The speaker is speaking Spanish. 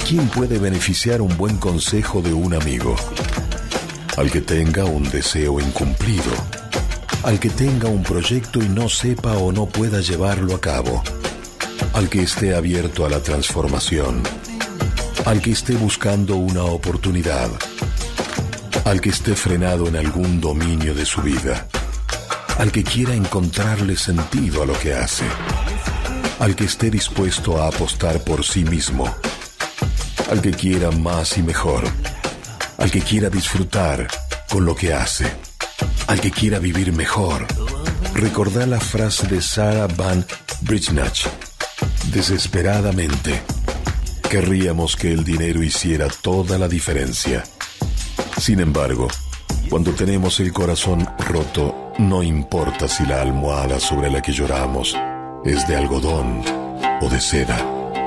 quién puede beneficiar un buen consejo de un amigo? Al que tenga un deseo incumplido, al que tenga un proyecto y no sepa o no pueda llevarlo a cabo, al que esté abierto a la transformación, al que esté buscando una oportunidad, al que esté frenado en algún dominio de su vida, al que quiera encontrarle sentido a lo que hace, al que esté dispuesto a apostar por sí mismo, al que quiera más y mejor, al que quiera disfrutar con lo que hace, al que quiera vivir mejor. Recordá la frase de Sarah Van Brijnach: desesperadamente querríamos que el dinero hiciera toda la diferencia. Sin embargo, cuando tenemos el corazón roto, no importa si la almohada sobre la que lloramos es de algodón o de seda.